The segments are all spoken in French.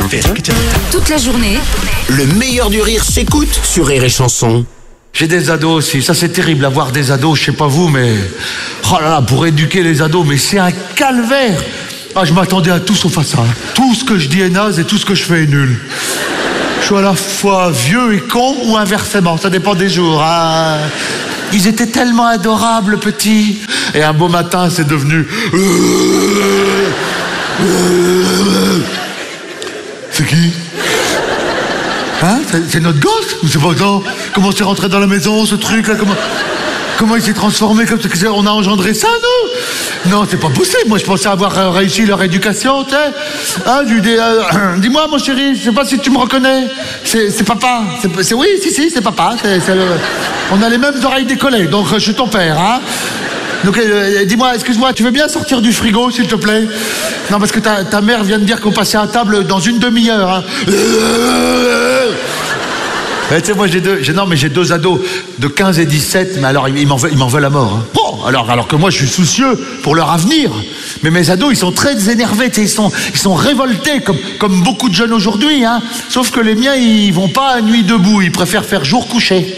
Toute la journée, Le meilleur du rire s'écoute sur Rire et Chanson. J'ai des ados aussi, ça c'est terrible, avoir des ados, je sais pas vous, mais... Oh là là, pour éduquer les ados, mais c'est un calvaire. Ah, je m'attendais à tout sauf à ça. Tout ce que je dis est naze et tout ce que je fais est nul. Je suis à la fois vieux et con ou inversement, ça dépend des jours. Hein. Ils étaient tellement adorables, petits. Et un beau matin, c'est devenu... C'est qui? Hein? C'est notre gosse? Ou c'est pas ça? Comment c'est rentré dans la maison, ce truc-là? Comment il s'est transformé comme ça? On a engendré ça, nous? Non, c'est pas possible. Moi, je pensais avoir réussi leur éducation, tu sais. Hein, dis-moi, mon chéri, je sais pas si tu me reconnais. C'est papa. Oui, si, c'est papa. On a les mêmes oreilles décollées, donc je suis ton père, hein. Donc, dis-moi, excuse-moi, tu veux bien sortir du frigo, s'il te plaît? Non, parce que ta mère vient de dire qu'on passait à table dans une demi-heure, hein. Tu sais, moi, j'ai deux ados de 15 et 17, mais alors, ils m'en veulent à mort. Hein. Bon, alors que moi, je suis soucieux pour leur avenir. Mais mes ados, ils sont très énervés, ils sont révoltés, comme beaucoup de jeunes aujourd'hui, hein. Sauf que les miens, ils vont pas à nuit debout, ils préfèrent faire jour couché.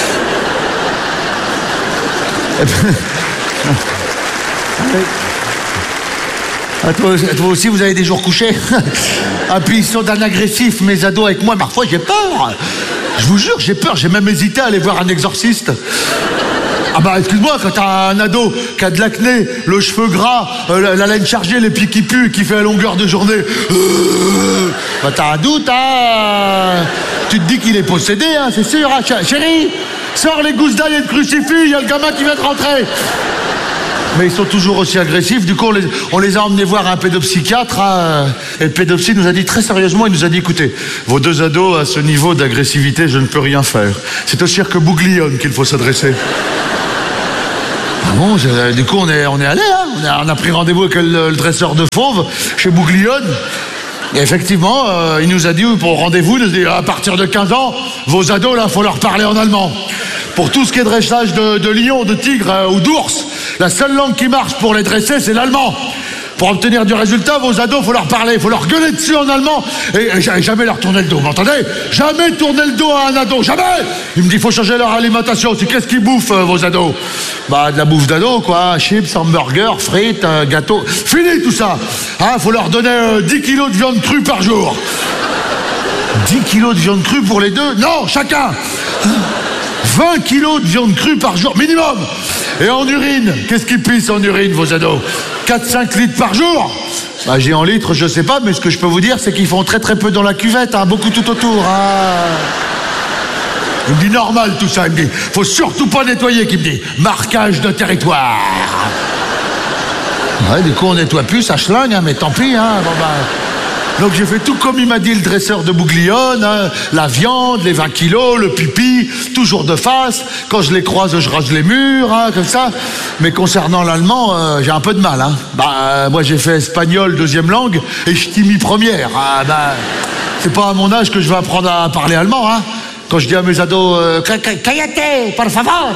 Toi aussi, vous avez des jours couchés. Ah, puis ils sont d'un agressif, mes ados avec moi. Parfois, j'ai peur. Je vous jure, j'ai peur. J'ai même hésité à aller voir un exorciste. Ah bah, excuse-moi, quand t'as un ado qui a de l'acné, le cheveu gras, la laine chargée, les pieds qui puent, qui fait à longueur de journée, bah t'as un doute, hein. Tu te dis qu'il est possédé, hein, c'est sûr, hein. Chérie, sors les gousses d'ail et le crucifix, il y a le gamin qui vient de rentrer. Mais ils sont toujours aussi agressifs. Du coup, on les a emmenés voir un pédopsychiatre. Hein, et le pédopsie nous a dit très sérieusement, il nous a dit, écoutez, vos deux ados, à ce niveau d'agressivité, je ne peux rien faire. C'est au cirque Bouglione qu'il faut s'adresser. Ah bon, du coup, on est allé. Hein, on a pris rendez-vous avec le dresseur de fauves chez Bouglione. Et effectivement, il nous a dit, pour rendez-vous, il nous a dit, à partir de 15 ans, vos ados, là, faut leur parler en allemand. Pour tout ce qui est dressage de lion, de tigre ou d'ours, la seule langue qui marche pour les dresser, c'est l'allemand. Pour obtenir du résultat, vos ados, faut leur parler, faut leur gueuler dessus en allemand et jamais leur tourner le dos, vous m'entendez? Jamais tourner le dos à un ado, jamais! Il me dit, faut changer leur alimentation aussi. Qu'est-ce qu'ils bouffent, vos ados? Bah, de la bouffe d'ado, quoi. Chips, hamburgers, frites, gâteaux. Fini tout ça! Hein, faut leur donner 10 kilos de viande crue par jour. 10 kilos de viande crue pour les deux? Non, chacun! 20 kilos de viande crue par jour, minimum. Et en urine, qu'est-ce qu'ils pissent en urine, vos ados? 4-5 litres par jour? Bah, j'ai en litres, je sais pas, mais ce que je peux vous dire, c'est qu'ils font très très peu dans la cuvette, hein, beaucoup tout autour. Hein. Il me dit normal tout ça, il me dit, faut surtout pas nettoyer, qu'il me dit, marquage de territoire. Ouais, du coup on nettoie plus, ça schlingue, hein, mais tant pis, hein, bon bah... Donc j'ai fait tout comme il m'a dit le dresseur de Bouglione, hein, la viande, les 20 kilos, le pipi, toujours de face. Quand je les croise, je rase les murs, hein, comme ça. Mais concernant l'allemand, j'ai un peu de mal. Hein. Moi j'ai fait espagnol deuxième langue et ch'timi première. C'est pas à mon âge que je vais apprendre à parler allemand. Hein. Quand je dis à mes ados, cállate, por favor.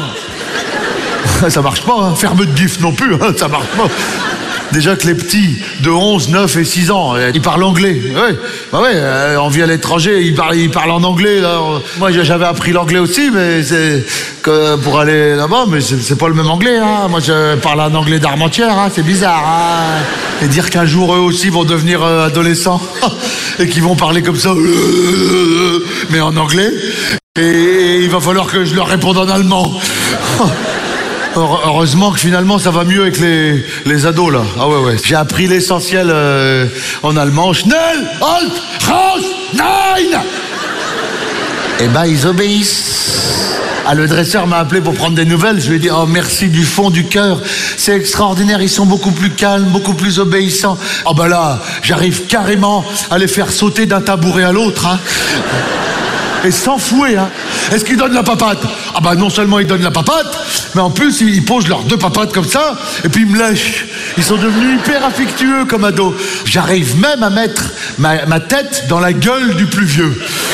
Ça marche pas, hein. Ferme de gif non plus, hein, ça marche pas. Déjà que les petits de 11, 9 et 6 ans, ils parlent anglais. Ouais. Bah ouais, on vit à l'étranger, ils parlent en anglais. Là. Moi, j'avais appris l'anglais aussi, mais c'est que pour aller là-bas, mais c'est pas le même anglais. Hein. Moi, je parle un anglais d'Armentières, hein. C'est bizarre. Hein. Et dire qu'un jour, eux aussi vont devenir adolescents et qu'ils vont parler comme ça, mais en anglais. Et il va falloir que je leur réponde en allemand. Heureusement que finalement ça va mieux avec les ados là. Ah ouais. J'ai appris l'essentiel en allemand. Schnell, halt, raus, nein. Et ben ils obéissent. Ah, le dresseur m'a appelé pour prendre des nouvelles. Je lui ai dit, oh merci du fond du cœur. C'est extraordinaire, ils sont beaucoup plus calmes, beaucoup plus obéissants. Oh ben là, j'arrive carrément à les faire sauter d'un tabouret à l'autre. Hein. Et sans fouet, hein. Est-ce qu'ils donnent la papate? Ah bah non seulement ils donnent la papate, mais en plus ils posent leurs deux papates comme ça, et puis ils me lèchent. Ils sont devenus hyper affectueux comme ados. J'arrive même à mettre ma tête dans la gueule du plus vieux.